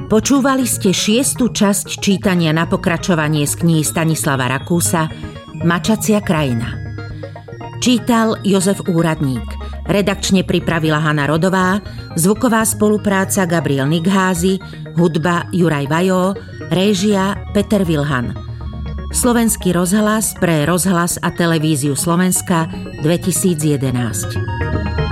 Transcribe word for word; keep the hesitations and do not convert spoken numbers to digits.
Počúvali ste šiestu časť čítania na pokračovanie z knihy Stanislava Rakúsa Mačacia krajina. Čítal Jozef Úradník, redakčne pripravila Hana Rodová, zvuková spolupráca Gabriel Nigházy, hudba Juraj Vajó, réžia Peter Vilhan. Slovenský rozhlas pre rozhlas a televíziu Slovenska dvetisícjedenásť.